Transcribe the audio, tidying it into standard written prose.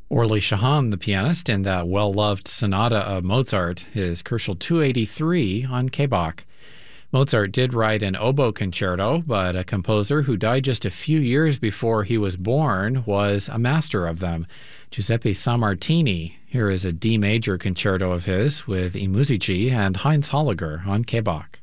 Orly Shaham, the pianist, in that well-loved sonata of Mozart, his Kochel 283 on K-Bach. Mozart did write an oboe concerto, but a composer who died just a few years before he was born was a master of them, Giuseppe Sammartini. Here is a D major concerto of his with I Musici and Heinz Holliger on K-Bach.